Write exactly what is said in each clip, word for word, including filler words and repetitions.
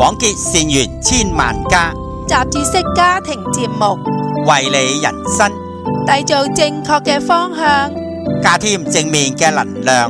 廣結善緣千萬家， 雜誌式家庭節目， 為你人生締造正確嘅方向， 加添正面嘅能量。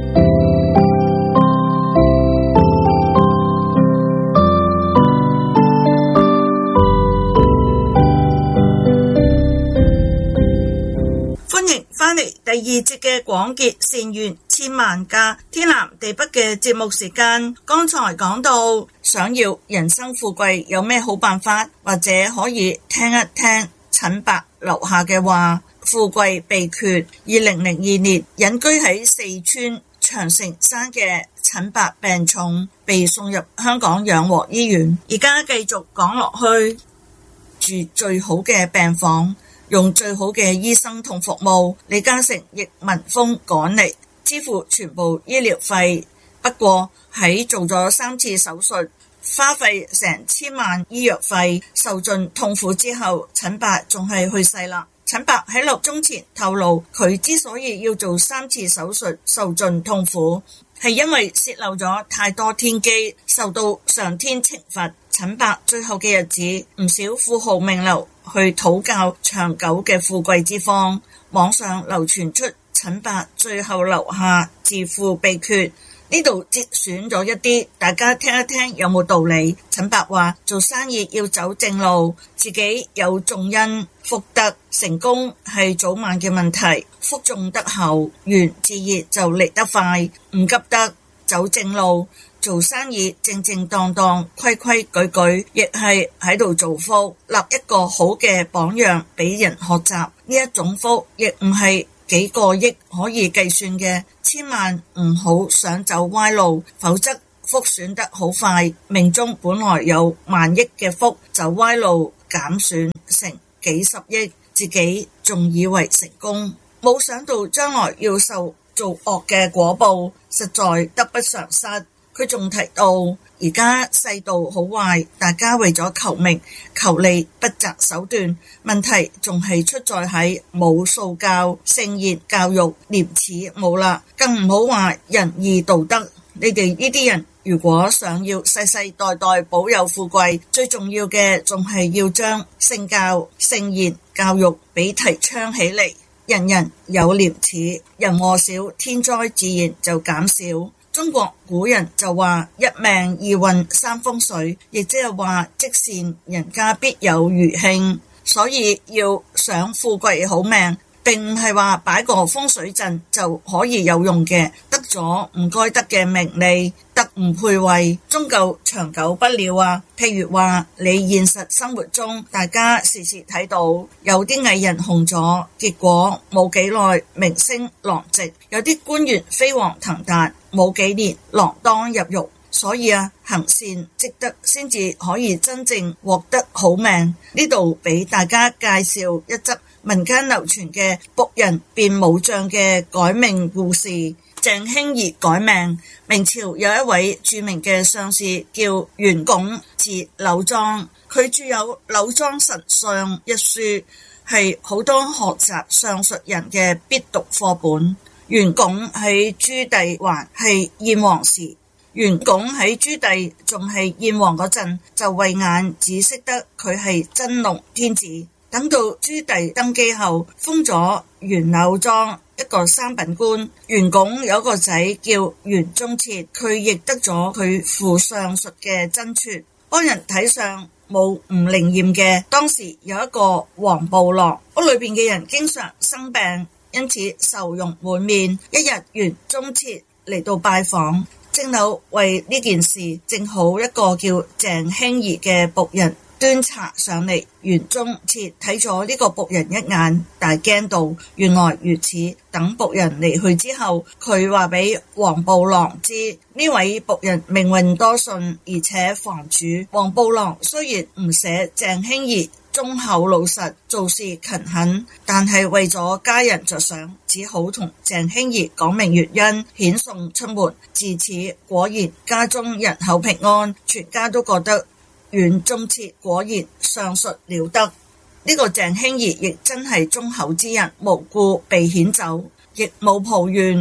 歡迎翻嚟第二節嘅廣結善緣千萬家，天南地北嘅節目時間。剛才講到想要人生富貴有咩好辦法，或者可以聽一聽陳伯留下嘅話。富貴秘訣。二零零二年隱居喺四川長城山嘅陳伯病重，被送入香港養和醫院。而家繼續講落去，住最好嘅病房，用最好嘅醫生同服務，李嘉誠亦聞風趕嚟支付全部醫療費。不過喺做咗三次手術，花費成千萬醫藥費，受盡痛苦之後，陳伯仲係去世啦。陳伯喺臨終前透露，佢之所以要做三次手術，受盡痛苦，係因為洩漏咗太多天機，受到上天懲罰。陳伯最後嘅日子，唔少富豪名流去討教長久嘅富貴之方。網上流傳出陳伯最後留下致富秘訣，呢度節選咗一啲，大家聽一聽有冇道理。陳伯話做生意要走正路，自己有種因福德，成功係早晚嘅問題，福種得厚，緣自然就嚟得快，唔急得，走正路。做生意正正當當，規規矩矩，亦係喺度造福，立一個好嘅榜樣俾人學習。呢一種福亦唔係幾個億可以計算嘅，千萬唔好想走歪路，否則福選得好快，命中本來有萬億嘅福，走歪路減損成幾十億，自己仲以為成功，冇想到將來要受做惡嘅果報，實在得不償失。佢仲提到，而家世道好壞，大家為咗求名求利不擇手段，問題仲係出在喺冇素教、聖賢教育、廉恥冇啦，更唔好話仁義道德。你哋呢啲人如果想要世世代代保有富貴，最重要嘅仲係要將聖教、聖賢教育俾提倡起嚟，人人有廉恥，人禍少，天災自然就減少。中國古人就話一命二運三風水，亦即係話積善人家必有餘慶，所以要想富貴好命，並唔係話擺個風水陣就可以有用嘅，得咗唔該得嘅名利，德唔配位，終究長久不了啊。譬如話你現實生活中，大家時時睇到有啲藝人紅咗，結果冇幾耐名聲狼藉，有啲官員飛黃騰達，冇幾年鋃鐺入獄。所以啊，行善積德先至可以真正獲得好命。呢度俾大家介紹一則民間流傳嘅僕人變武將嘅改命故事。鄭興儀改命。明朝有一位著名嘅相士叫袁拱，字柳莊，佢著有《柳莊神相》一書，係好多學習相術人嘅必讀課本。袁拱喺朱棣還係燕王時，袁拱喺朱棣仲係燕王嗰陣，就慧眼只識得佢係真龍天子。等到朱棣登基後，封咗袁柳莊一個三品官。袁拱有個仔叫袁宗徹，佢亦得咗佢父相術嘅真傳，幫人睇相冇唔靈驗嘅。當時有一個黃布郎，屋裏邊嘅人經常生病，因此愁容滿面。一日袁宗徹嚟到拜訪，正好為呢件事，正好一個叫鄭興儀嘅僕人端茶上嚟。袁宗徹睇咗呢個僕人一眼，大驚到，原來如此。等僕人離去之後，佢話俾黃布郎知，呢位僕人命運多順，而且房主。黃布郎雖然唔捨鄭興儀忠厚老實，做事勤懇，但係為咗家人着想，只好同鄭興儀講明原因，遣送出門。自此果然家中人口平安，全家都覺得袁宗徹果然相術了得。呢個鄭興儀亦真係忠厚之人，無故被遣走，亦冇抱怨。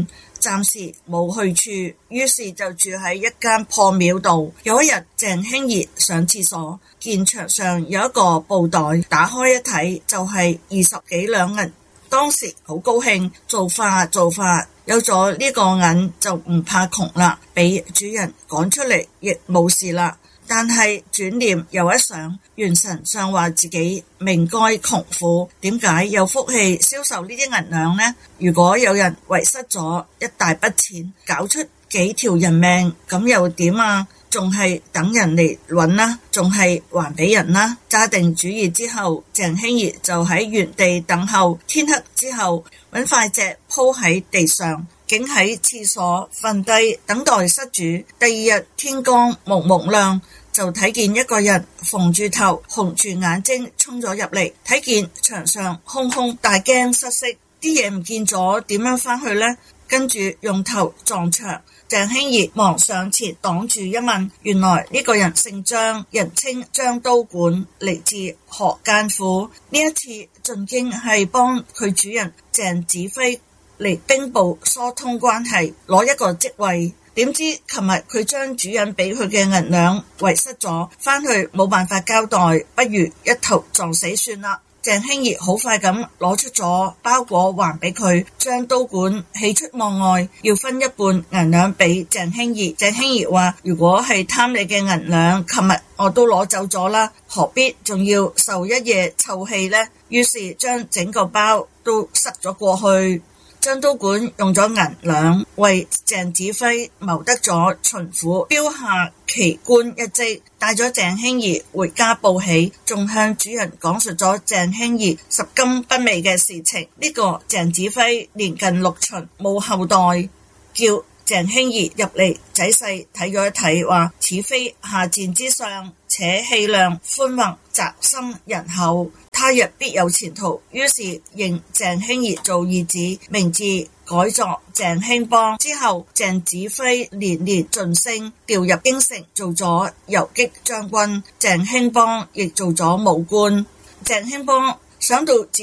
暫時冇去處，於是就住喺一間破廟度。有一日，鄭興兒上廁所，見牆上有一個布袋，打開一睇就係二十幾兩銀。當時好高興，做法做法，有咗呢個銀就唔怕窮啦，俾主人趕出嚟亦冇事啦。但係轉念又一想，元神上話自己命該窮苦，點解有福氣銷售呢啲銀兩呢？如果有人遺失咗一大筆錢，搞出幾條人命，咁又點啊？仲係等人嚟揾啦，仲係還俾人啦。揸定主意之後，鄭興兒就喺原地等候。天黑之後，揾塊席鋪喺地上，竟喺廁所瞓低等待失主。第二日天光蒙蒙亮，就睇見一個人縫住頭，紅住眼睛衝咗入嚟，睇見牆上空空，大驚失色，啲嘢唔見咗，點樣返去呢？跟住用頭撞牆。鄭興兒忙上前擋住一問，原來呢個人姓張，人稱張刀管，嚟自河間府。呢一次進京係幫佢主人鄭子輝嚟兵部疏通關係，攞一個職位。點知琴日佢將主人俾佢嘅銀兩遺失咗，返去冇辦法交代，不如一頭撞死算啦。鄭興兒好快咁攞出咗包裹還俾佢，張刀管喜出望外，要分一半銀兩俾鄭興兒。鄭興兒話：如果係貪你嘅銀兩，琴日我都攞走咗啦，何必仲要受一夜臭氣呢？於是將整個包都塞咗過去。張刀管用咗銀兩為鄭子輝謀得咗巡撫標下奇官一職，帶咗鄭興兒回家報喜，仲向主人講述咗鄭興兒拾金不昧嘅事情。呢、這個鄭子輝年近六旬，冇後代，叫鄭興兒入嚟仔細睇咗一睇，話此非下賤之相，且氣量寬宏，宅心仁厚，他日必有前途。於是認鄭興兒做義子，名字改作鄭興邦。之後鄭子輝年年晉升，調入京城做咗游擊將軍，鄭興邦亦做咗武官。鄭興邦想到